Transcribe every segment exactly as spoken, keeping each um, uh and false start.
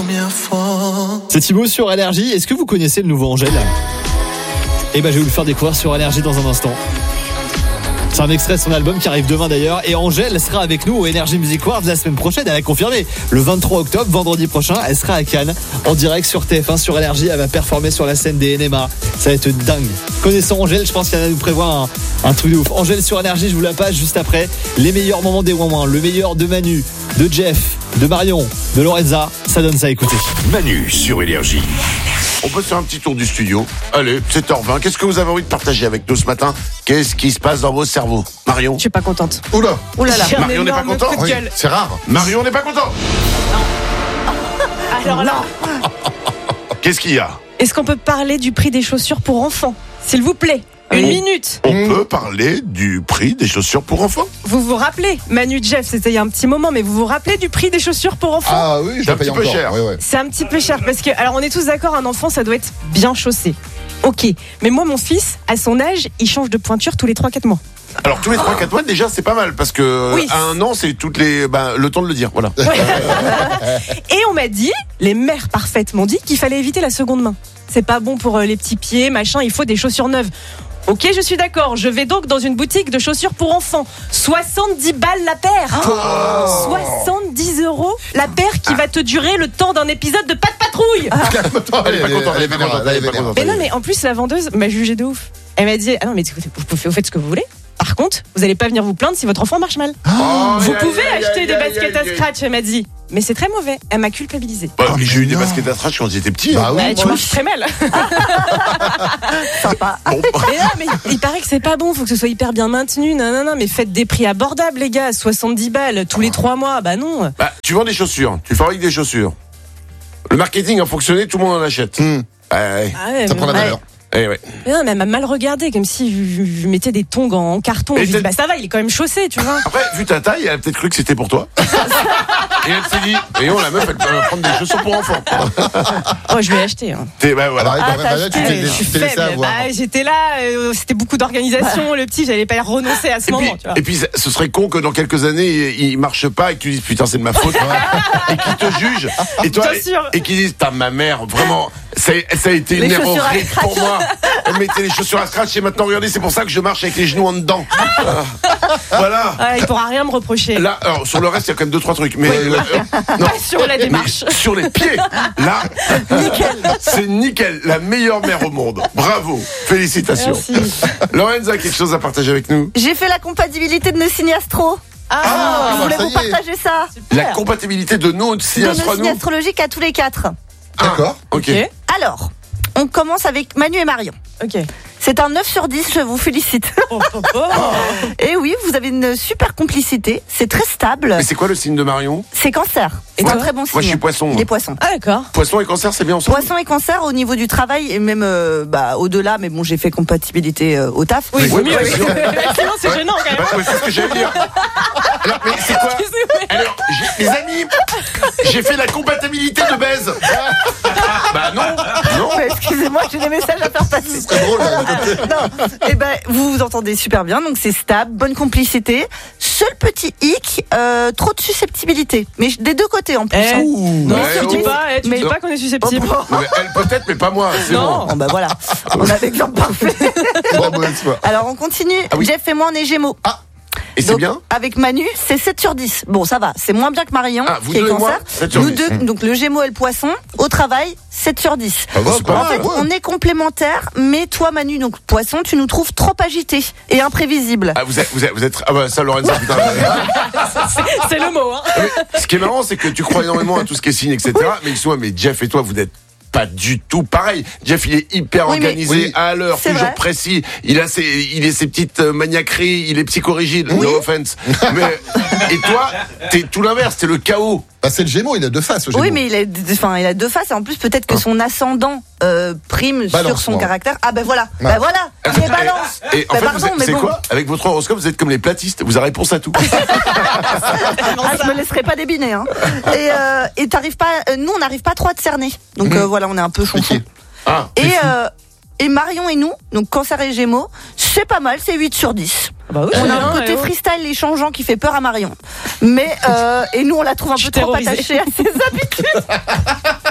première fois. C'est Thibaut sur Énergie. Est-ce que vous connaissez le nouveau Angèle ? Eh ben, je vais vous le faire découvrir sur Énergie dans un instant. C'est un extrait de son album qui arrive demain d'ailleurs. Et Angèle sera avec nous au Energy Music Awards la semaine prochaine. Elle a confirmé. Le vingt-trois octobre, vendredi prochain, elle sera à Cannes en direct sur T F un, sur Énergie. Elle va performer sur la scène des N M A. Ça va être dingue. Connaissant Angèle, je pense qu'elle va nous prévoir un, un truc de ouf. Angèle sur Énergie, je vous la passe juste après. Les meilleurs moments des Ouin Ouin. Le meilleur de Manu, de Jeff, de Marion, de Lorenza. Ça donne ça à écouter. Manu sur Énergie. On peut faire un petit tour du studio. Allez, sept heures vingt. Qu'est-ce que vous avez envie de partager avec nous ce matin ? Qu'est-ce qui se passe dans vos cerveaux ? Marion ? Je suis pas contente. Oula. Oula là. Marion n'est pas content ? Oui, c'est rare. Marion n'est pas content ? Alors là, Qu'est-ce qu'il y a ? est-ce qu'on peut parler du prix des chaussures pour enfants ? S'il vous plaît, une Oui. minute. On peut parler du prix des chaussures pour enfants ? Vous vous rappelez, Manu, Jeff, c'était il y a un petit moment, mais vous vous rappelez du prix des chaussures pour enfants ? Ah oui, je C'est un la paye petit peu encore. cher. Ouais, ouais. C'est un petit peu cher parce que, alors on est tous d'accord, un enfant ça doit être bien chaussé. Ok, mais moi mon fils, à son âge, il change de pointure tous les trois quatre mois. Alors tous les trois quatre mois déjà c'est pas mal parce que Oui. à un an c'est toutes les ben, le temps de le dire voilà. Et on m'a dit, les mères parfaites m'ont dit qu'il fallait éviter la seconde main. C'est pas bon pour euh, les petits pieds, machin, il faut des chaussures neuves. Ok, je suis d'accord, je vais donc dans une boutique de chaussures pour enfants. soixante-dix balles la paire. soixante-dix euros la paire qui va te durer le temps d'un épisode de Pas de patrouille. Calme-toi, Elle est pas contente, elle est pas vénère, contente, elle est pas contente. Mais non, mais en plus, la vendeuse m'a jugé de ouf. Elle m'a dit, ah non, mais écoutez, vous, vous faites ce que vous voulez. Par contre, vous allez pas venir vous plaindre si votre enfant marche mal. Oh, Vous aïe, pouvez aïe, acheter aïe, des aïe, baskets aïe, à aïe. scratch, elle m'a dit. Mais c'est très mauvais. Elle m'a culpabilisé. Ouais, mais j'ai eu des non. baskets à scratch quand j'étais petit. Bah hein. oui. Ouais, tu marches très mal. Sympa. Bon, Mais non, mais il paraît que c'est pas bon, faut que ce soit hyper bien maintenu. Non, non, non, mais faites des prix abordables, les gars. soixante-dix balles tous les trois mois. Bah non. bah, tu vends des chaussures, tu fabriques des chaussures. Le marketing a fonctionné, tout le monde en achète. Hmm. Ouais, Ah ouais, Ça mais- prend la ouais. valeur. eh ouais. Mais non, mais elle m'a mal regardé, comme si je, je- je mettais des tongs en, en carton. Et Je dis, t'as- bah ça va, il est quand même chaussé, tu vois. Après, vu ta taille, elle a peut-être cru que c'était pour toi. Et elle s'est dit, et on la meuf, elle peut prendre des chaussures pour enfants. Oh, je vais acheter. Hein. T'es, bah voilà. Ah, bah, Ah, bah, t'as bah, tu acheté. t'es Je suis tu t'es laissé faible. avoir. Bah, j'étais là, euh, c'était beaucoup d'organisation. Le petit, j'allais pas y renoncer à ce Et moment, puis, tu vois. et puis, ce serait con que dans quelques années, il, il marche pas et que tu dises putain, c'est de ma faute. et qu'il te juge. Et toi, Bien sûr. et qu'il dise, t'as ma mère, vraiment, ça, ça a été une Les erreur chaussures à horrible pour moi. Elle mettait les chaussures à scratch et maintenant, regardez, c'est pour ça que je marche avec les genoux en dedans. Ah. Voilà. Ah, il pourra rien me reprocher. Là, alors, sur le reste, il y a quand même deux, trois trucs. Mais, euh, euh, non. Pas sur la Mais démarche. sur les pieds, là, c'est nickel, la meilleure mère au monde. Bravo, félicitations. Merci. Lorenza, quelque chose à partager avec nous? J'ai fait la compatibilité de nos signes astro. Ah, Je bah, voulais ça vous y est. partager ça. La compatibilité de nos De signes nos signes astronomiques. astrologiques à tous les quatre. D'accord. Ok. ok. Alors, on commence avec Manu et Marion. Ok. C'est un neuf sur dix, je vous félicite. Oh, oh, oh. Et oui, vous avez une super complicité. C'est très stable. Mais c'est quoi le signe de Marion? C'est cancer. Et C'est un toi très bon signe. Moi, je suis poisson. Il moi. est poisson. Ah, d'accord. Poisson et cancer, c'est bien ensemble. Poisson et cancer au niveau du travail et même euh, bah, au-delà, mais bon, j'ai fait compatibilité euh, au taf. Oui, Oui, c'est mieux. bah, oui. sinon- Sinon, c'est gênant quand Bah, même. ouais, c'est ce que j'allais dire. Alors, mais c'est quoi? Alors, j'ai- les amis, j'ai fait la compatibilité de baise. Bah non, non. Mais excusez-moi, j'ai des messages à faire passer. C'est drôle. là, le côté. Non, et ben vous vous entendez super bien, donc c'est stable, bonne complicité. Seul petit hic, euh, trop de susceptibilité, mais des deux côtés en plus. Eh, hein. non, Ouais, tu dis oh. pas, eh, tu Mais- dis pas qu'on est susceptible. Non, mais elle peut-être, mais pas moi. C'est Non. bon. Bon bah voilà, on a l'exemple parfait. C'est pas mauvaise foi. Alors on continue. Ah oui. Jeff et moi on est Gémeaux. Et c'est Donc, bien. avec Manu, c'est sept sur dix. Bon, ça va, c'est moins bien que Marion, Ah, vous qui est deux et moi, cancer. sept sur Nous dix. deux, donc le Gémeaux et le Poisson, au travail, sept sur dix. Ça va, c'est quoi. pas En fait, Ouais. on est complémentaires, mais toi, Manu, donc Poisson, tu nous trouves trop agité et imprévisible. Ah, vous êtes, vous êtes, vous êtes, ah bah ça, Lorenza, putain. C'est le mot, hein. Mais ce qui est marrant, c'est que tu crois énormément à tout ce qui est signe, et cetera. Mais excuse-moi, mais Jeff et toi, vous n'êtes pas du tout pareil. Jeff, il est hyper Oui, mais- organisé, Oui. à l'heure, C'est toujours vrai. précis. Il a ses, il est ses petites euh, maniaqueries, il est psychorigide. Oui. No offense. Mais, et toi, t'es tout l'inverse, t'es le chaos. Bah, c'est le Gémeaux, il a deux faces, le Gémeaux. Oui, mais il a, enfin, il a deux faces et en plus peut-être que son ascendant euh, prime sur Balance, son moi. caractère. Ah ben voilà, Ouais. ben voilà, il est balance. Et en Ben fait, pardon, vous êtes- mais c'est bon. quoi? Avec votre horoscope, vous êtes comme les platistes. Vous avez réponse à tout. Ah, je me laisserai pas débiner. Hein. Et euh, et t'arrives pas, euh, nous on n'arrive pas trop à te cerner. Donc euh, voilà, on est un peu chonchon. Expliquez. Ah. Et euh, et Marion et nous, donc Cancer et Gémeaux, c'est pas mal, c'est huit sur dix. Bah oui, On c'est a bien, un côté eh oh. freestyle et changeant qui fait peur à Marion. Mais euh, et nous on la trouve un Je peu suis trop terrorisée. attachée à ses habitudes.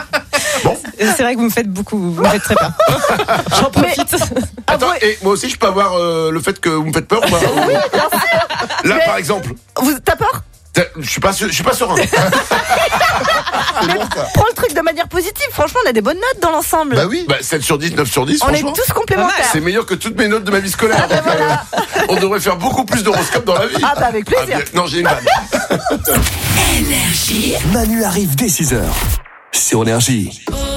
C'est vrai que vous me faites beaucoup, vous me faites très peur. J'en profite. Attends, ouais. et moi aussi, je peux avoir euh, le fait que vous me faites peur ou pas? Oui, bien sûr. Là, Mais- par exemple, Vous, t'as peur? t'as- je suis pas, sûr- je suis pas serein. C'est bon, ça. Prends le truc de manière positive. Franchement, on a des bonnes notes dans l'ensemble. Bah oui. Bah, sept sur dix, neuf sur dix, on est franchement. tous complémentaires. C'est meilleur que toutes mes notes de ma vie scolaire. Donc, euh, on devrait faire beaucoup plus d'horoscopes dans la vie. Ah bah avec plaisir. Ah, bien- non, j'ai une vanne. Manu arrive dès six heures sur Énergie.